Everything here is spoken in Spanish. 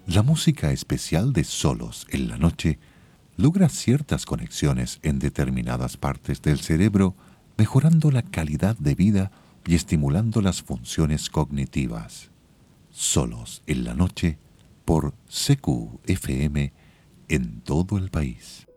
La música especial de Solos en la Noche logra ciertas conexiones en determinadas partes del cerebro, mejorando la calidad de vida y estimulando las funciones cognitivas. Solos en la Noche por CQFM en todo el país.